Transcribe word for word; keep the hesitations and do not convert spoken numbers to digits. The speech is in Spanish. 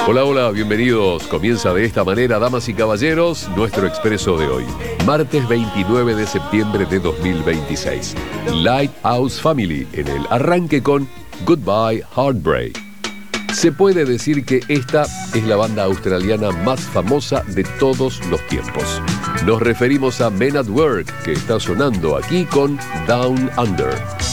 Hola, hola, bienvenidos. Comienza de esta manera, damas y caballeros, nuestro expreso de hoy. Martes veintinueve de septiembre de dos mil veintiséis. Lighthouse Family en el arranque con Goodbye Heartbreak. Se puede decir que esta es la banda australiana más famosa de todos los tiempos. Nos referimos a Men at Work, que está sonando aquí con Down Under.